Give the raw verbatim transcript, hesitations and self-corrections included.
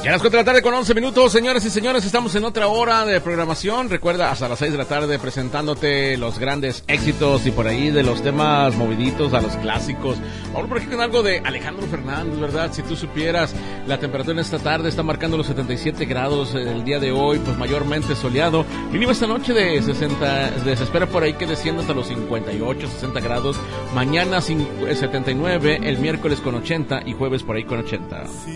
Ya las cuatro de la tarde con once minutos, señores y señores, estamos en otra hora de programación. Recuerda, hasta las seis de la tarde presentándote los grandes éxitos y por ahí de los temas moviditos a los clásicos. Vamos por aquí con algo de Alejandro Fernández, ¿verdad? Si tú supieras, la temperatura en esta tarde está marcando los setenta y siete grados. El día de hoy, pues mayormente soleado. Mínimo esta noche de sesenta, se espera por ahí que descienda hasta los cincuenta y ocho, sesenta grados. Mañana setenta y nueve, el miércoles con ochenta y jueves por ahí con ochenta.